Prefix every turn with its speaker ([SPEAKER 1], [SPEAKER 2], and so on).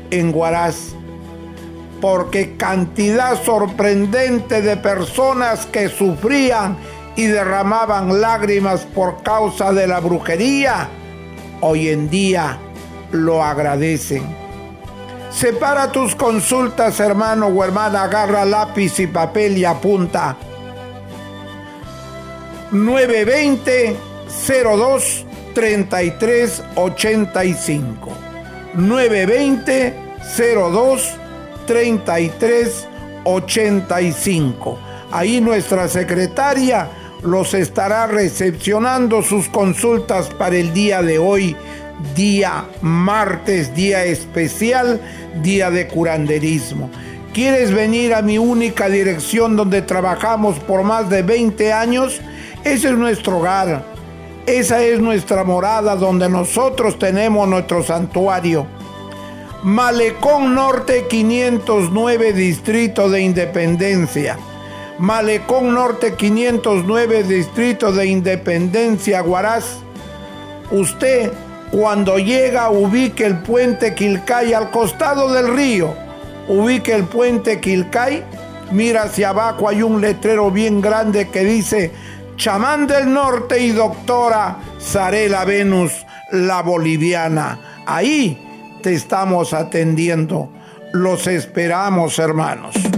[SPEAKER 1] en Huaraz, porque cantidad sorprendente de personas que sufrían y derramaban lágrimas por causa de la brujería, hoy en día lo agradecen. Separa tus consultas, hermano o hermana, agarra lápiz y papel y apunta. 920-02-3385. 920-02-3385. Ahí nuestra secretaria los estará recepcionando sus consultas para el día de hoy, día martes, día especial, día de curanderismo. ¿Quieres venir a mi única dirección donde trabajamos por más de 20 años? Ese es nuestro hogar, esa es nuestra morada donde nosotros tenemos nuestro santuario. Malecón Norte 509, Distrito de Independencia. Malecón Norte 509, Distrito de Independencia, Huaraz. Usted, cuando llega, ubique el puente Quilcay al costado del río. Ubique el puente Quilcay, mira hacia abajo, hay un letrero bien grande que dice Chamán del Norte y Doctora Zarela Venus, la boliviana. Ahí te estamos atendiendo. Los esperamos, hermanos.